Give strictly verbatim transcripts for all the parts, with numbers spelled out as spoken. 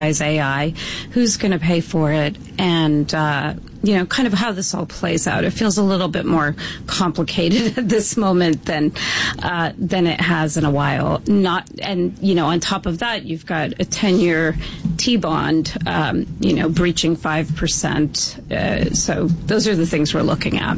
A I, who's going to pay for it, and uh, you know, kind of how this all plays out. It feels a little bit more complicated at this moment than uh, than it has in a while. Not, and you know, on top of that, you've got a ten-year T-bond, um, you know, breaching five percent. Uh, so those are the things we're looking at.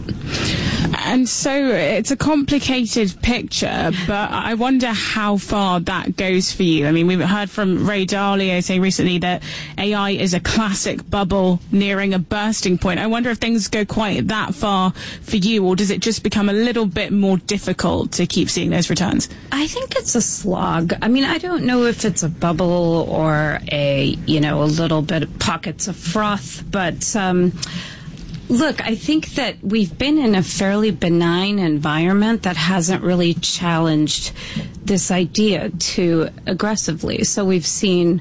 And so it's a complicated picture, but I wonder how far that goes for you. I mean, we've heard from Ray Dalio say recently that A I is a classic bubble nearing a bursting point. I wonder if things go quite that far for you, or does it just become a little bit more difficult to keep seeing those returns? I think it's a slog. I mean, I don't know if it's a bubble or a, you know, a little bit of pockets of froth, but um, look, I think that we've been in a fairly benign environment that hasn't really challenged this idea too aggressively. So we've seen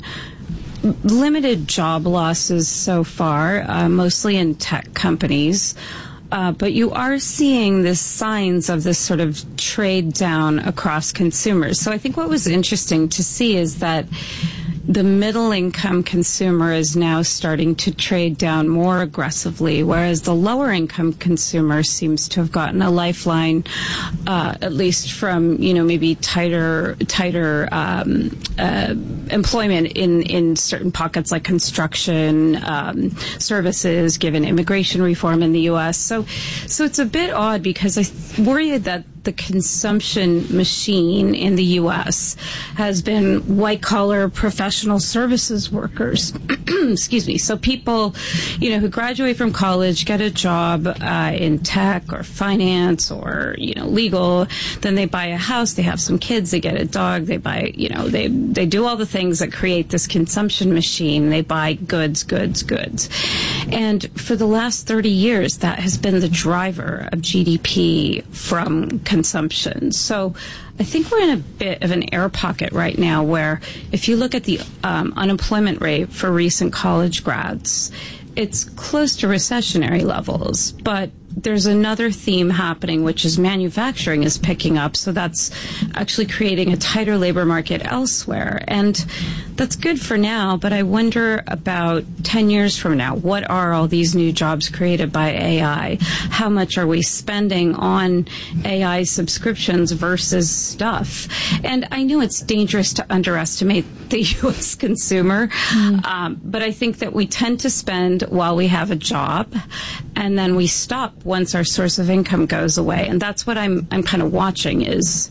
limited job losses so far, uh, mostly in tech companies. Uh, but you are seeing the signs of this sort of trade down across consumers. So I think what was interesting to see is that the middle income consumer is now starting to trade down more aggressively, whereas the lower income consumer seems to have gotten a lifeline, uh, at least from, you know, maybe tighter, tighter, um, uh, employment in, in certain pockets like construction, um, services, given immigration reform in the U S. So, so it's a bit odd because I worry that the consumption machine in the U S has been white-collar professional services workers. Excuse me. So people, you know, who graduate from college, get a job uh, in tech or finance or, you know, legal. Then they buy a house. They have some kids. They get a dog. They buy, you know, they they do all the things that create this consumption machine. They buy goods, goods, goods. And for the last thirty years, that has been the driver of G D P from consumption. So I think we're in a bit of an air pocket right now where if you look at the um, unemployment rate for recent college grads, it's close to recessionary levels. But there's another theme happening, which is manufacturing is picking up. So that's actually creating a tighter labor market elsewhere. And that's good for now, but I wonder about ten years from now, what are all these new jobs created by A I? How much are we spending on A I subscriptions versus stuff? And I know it's dangerous to underestimate the U S consumer, mm. um, but I think that we tend to spend while we have a job, and then we stop once our source of income goes away. And that's what I'm I'm kind of watching is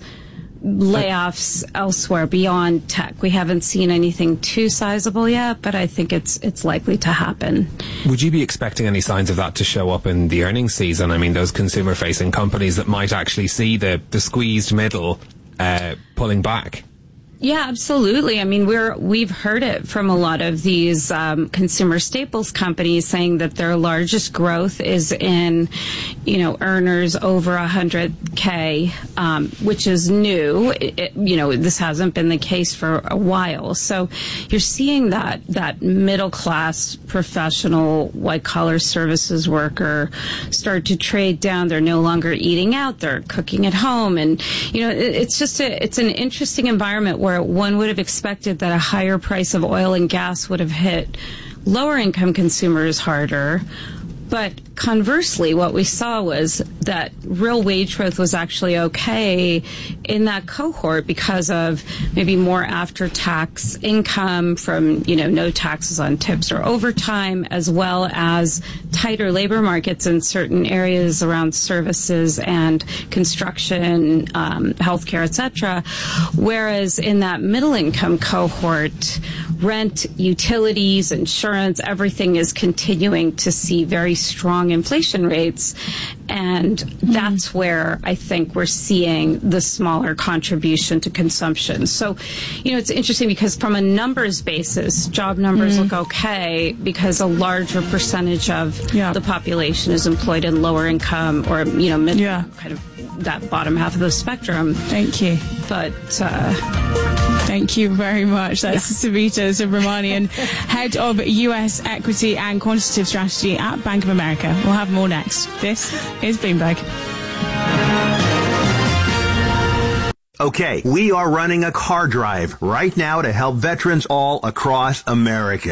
layoffs elsewhere beyond tech. We haven't seen anything too sizable yet, but I think it's it's likely to happen. Would you be expecting any signs of that to show up in the earnings season? I mean, those consumer-facing companies that might actually see the, the squeezed middle uh, pulling back? Yeah, absolutely. I mean, we're, we've heard it from a lot of these um, consumer staples companies saying that their largest growth is in, you know, earners over one hundred K, um, which is new. It, it, you know, this hasn't been the case for a while. So you're seeing that, that middle-class professional white-collar services worker start to trade down. They're no longer eating out. They're cooking at home. And, you know, it, it's just a, it's an interesting environment where where one would have expected that a higher price of oil and gas would have hit lower income consumers harder. But conversely, what we saw was that real wage growth was actually okay in that cohort because of maybe more after-tax income from, you know, no taxes on tips or overtime, as well as tighter labor markets in certain areas around services and construction, um, healthcare, et cetera. Whereas in that middle-income cohort, rent, utilities, insurance, everything is continuing to see very strong inflation rates, and that's mm. where I think we're seeing the smaller contribution to consumption. So, you know, it's interesting because from a numbers basis, job numbers mm. look okay because a larger percentage of yeah. the population is employed in lower income or, you know, mid, yeah. kind of that bottom half of the spectrum. Thank you. But uh, thank you very much. That's yeah. Savita Subramanian, head of U S equity and quantitative strategy at Bank of America. We'll have more next. This is Bloomberg. Okay, we are running a car drive right now to help veterans all across America.